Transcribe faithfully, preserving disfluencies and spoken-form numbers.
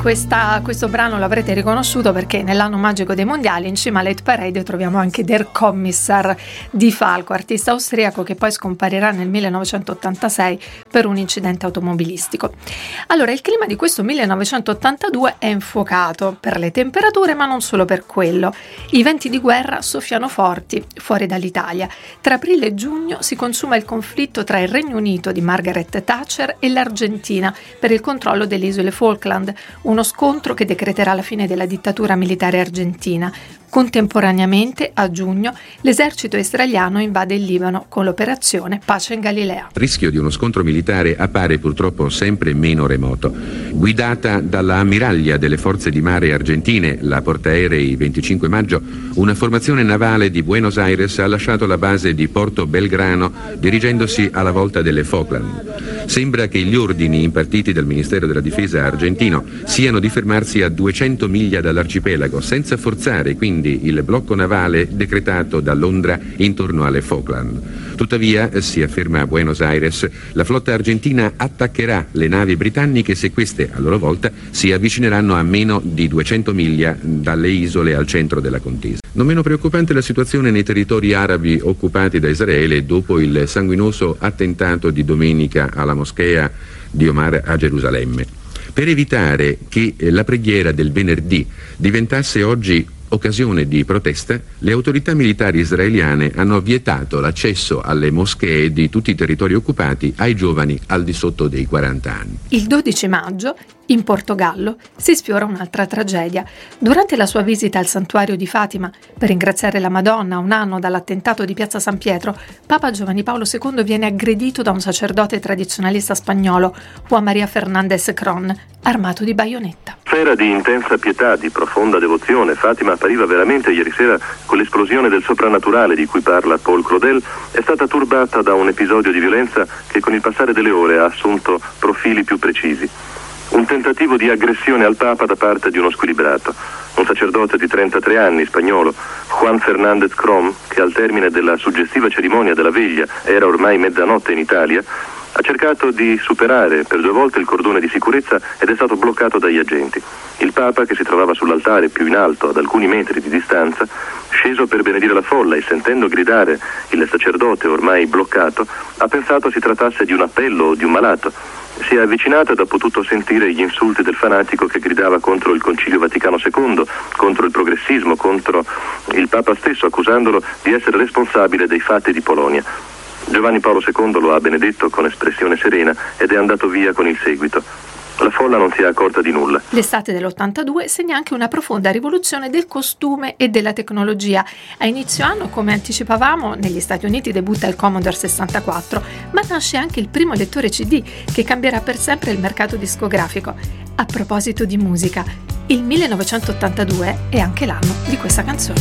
questa, questo brano l'avrete riconosciuto perché nell'anno magico dei mondiali in cima all'Hit Parade troviamo anche Der Kommissar di Falco, artista austriaco che poi scomparirà nel millenovecentottantasei per un incidente automobilistico. Allora, il clima di questo millenovecentottantadue è infuocato per le temperature, ma non solo per quello. I venti di guerra soffiano forti fuori dall'Italia. Tra aprile e giugno si consuma il conflitto tra il Regno Unito di Margaret Thatcher e l'Argentina per il controllo delle isole Falkland, uno scontro che decreterà la fine della dittatura militare argentina. Contemporaneamente, a giugno, l'esercito israeliano invade il Libano con l'operazione Pace in Galilea. Il rischio di uno scontro militare appare purtroppo sempre meno remoto. Guidata dalla ammiraglia delle forze di mare argentine, la portaerei venticinque maggio, una formazione navale di Buenos Aires ha lasciato la base di Porto Belgrano dirigendosi alla volta delle Falkland. Sembra che gli ordini impartiti dal Ministero della Difesa argentino siano di fermarsi a duecento miglia dall'arcipelago, senza forzare quindi il blocco navale decretato da Londra intorno alle Falkland. Tuttavia, si afferma a Buenos Aires, la flotta argentina attaccherà le navi britanniche se queste, a loro volta, si avvicineranno a meno di duecento miglia dalle isole al centro della contesa. Non meno preoccupante la situazione nei territori arabi occupati da Israele dopo il sanguinoso attentato di domenica alla moschea di Omar a Gerusalemme. Per evitare che la preghiera del venerdì diventasse oggi occasione di protesta, le autorità militari israeliane hanno vietato l'accesso alle moschee di tutti i territori occupati ai giovani al di sotto dei quaranta anni. Il dodici maggio, in Portogallo, si sfiora un'altra tragedia. Durante la sua visita al santuario di Fatima per ringraziare la Madonna a un anno dall'attentato di Piazza San Pietro, Papa Giovanni Paolo secondo viene aggredito da un sacerdote tradizionalista spagnolo, Juan María Fernández Cron, armato di baionetta. Sfera di intensa pietà, di profonda devozione, Fatima appariva veramente ieri sera con l'esplosione del soprannaturale di cui parla Paul Claudel, è stata turbata da un episodio di violenza che con il passare delle ore ha assunto profili più precisi. Un tentativo di aggressione al Papa da parte di uno squilibrato. Un sacerdote di trentatré anni, spagnolo, Juan Fernández Crom, che al termine della suggestiva cerimonia della veglia, era ormai mezzanotte in Italia, ha cercato di superare per due volte il cordone di sicurezza ed è stato bloccato dagli agenti. Il Papa, che si trovava sull'altare più in alto, ad alcuni metri di distanza, sceso per benedire la folla e sentendo gridare il sacerdote ormai bloccato, ha pensato si trattasse di un appello o di un malato. Si è avvicinato ed ha potuto sentire gli insulti del fanatico che gridava contro il Concilio Vaticano secondo, contro il progressismo, contro il Papa stesso, accusandolo di essere responsabile dei fatti di Polonia. Giovanni Paolo secondo lo ha benedetto con espressione serena ed è andato via con il seguito. La folla non si è accorta di nulla. L'estate dell'ottantadue segna anche una profonda rivoluzione del costume e della tecnologia. A inizio anno, come anticipavamo, negli Stati Uniti debutta il Commodore sessantaquattro, ma nasce anche il primo lettore C D che cambierà per sempre il mercato discografico. A proposito di musica, il millenovecentottantadue è anche l'anno di questa canzone.